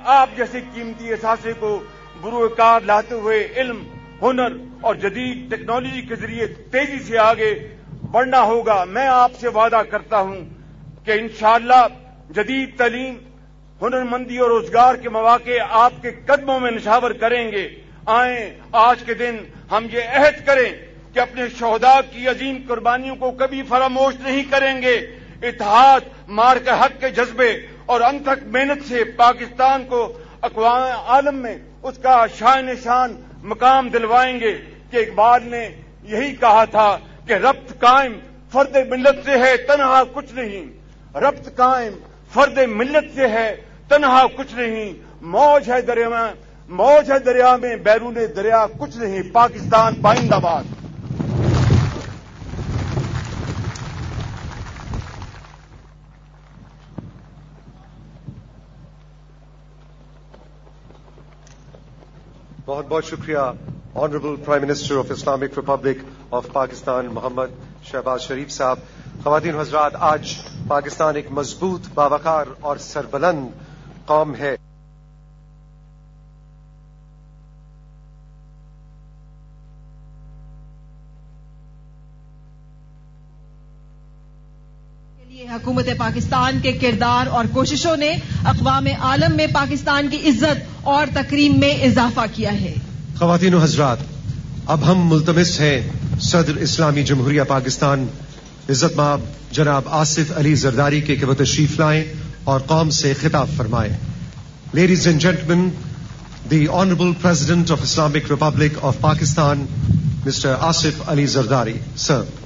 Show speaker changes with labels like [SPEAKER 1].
[SPEAKER 1] آپ جیسے قیمتی اثاثے کو بروئے کار لاتے ہوئے علم، ہنر اور جدید ٹیکنالوجی کے ذریعے تیزی سے آگے بڑھنا ہوگا۔ میں آپ سے وعدہ کرتا ہوں کہ انشاءاللہ جدید تعلیم، ہنرمندی اور روزگار کے مواقع آپ کے قدموں میں نشاور کریں گے۔ آئیں آج کے دن ہم یہ عہد کریں کہ اپنے شہداء کی عظیم قربانیوں کو کبھی فراموش نہیں کریں گے۔ اتحاد، مارکہ حق کے جذبے اور انتھک محنت سے پاکستان کو اقوام عالم میں اس کا شان مقام دلوائیں گے کہ اقبال نے یہی کہا تھا کہ ربط قائم فرد ملت سے ہے تنہا کچھ نہیں، ربط قائم فرد ملت سے ہے تنہا کچھ نہیں، موج ہے دریا میں بیرون دریا کچھ نہیں، پاکستان پائندہ باد۔
[SPEAKER 2] بہت بہت شکریہ honourable prime minister of Islamic republic of Pakistan محمد شہباز شریف صاحب۔ خواتین و حضرات، آج پاکستان ایک مضبوط، باوقار اور سربلند قوم ہے۔
[SPEAKER 3] حکومت پاکستان کے کردار اور کوششوں نے اقوام عالم میں پاکستان کی عزت اور تکریم میں اضافہ کیا ہے۔
[SPEAKER 2] خواتین و حضرات، اب ہم ملتمس ہیں صدر اسلامی جمہوریہ پاکستان عزت مآب جناب آصف علی زرداری کے کہ وہ تشریف لائیں اور قوم سے خطاب فرمائیں۔ Ladies and gentleman, the honourable president of Islamic republic of Pakistan mister Asif Ali Zardari, sir.